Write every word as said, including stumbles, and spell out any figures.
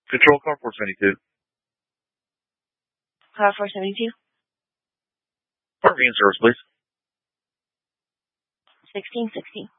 Control car four seventy-two. Car four seventy-two. Parking and service, please. sixteen sixty.